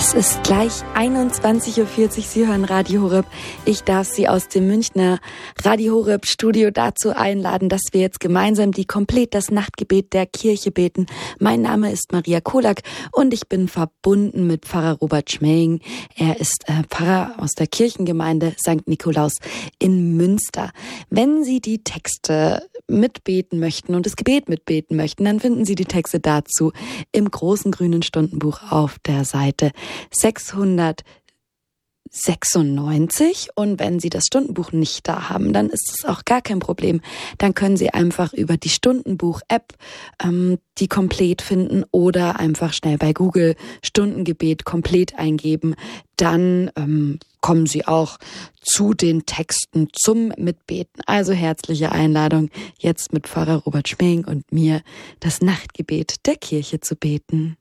Es ist gleich 21:40 Uhr. Sie hören Radio Horeb. Ich darf Sie aus dem Münchner Radio Horeb Studio dazu einladen, dass wir jetzt gemeinsam das Nachtgebet der Kirche beten. Mein Name ist Maria Kolak und ich bin verbunden mit Pfarrer Robert Schmeling. Er ist Pfarrer aus der Kirchengemeinde St. Nikolaus in Münster. Wenn Sie die Texte mitbeten möchten und das Gebet mitbeten möchten, dann finden Sie die Texte dazu im großen grünen Stundenbuch auf der Seite 696. Und wenn Sie das Stundenbuch nicht da haben, dann ist es auch gar kein Problem. Dann können Sie einfach über die Stundenbuch-App die komplett finden oder einfach schnell bei Google Stundengebet komplett eingeben. Dann kommen Sie auch zu den Texten zum Mitbeten. Also herzliche Einladung, jetzt mit Pfarrer Robert Schmeling und mir das Nachtgebet der Kirche zu beten.